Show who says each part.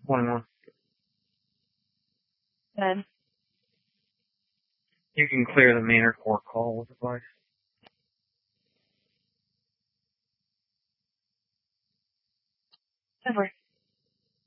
Speaker 1: One more.
Speaker 2: Then
Speaker 1: You can clear the Manor Core call device.
Speaker 2: over.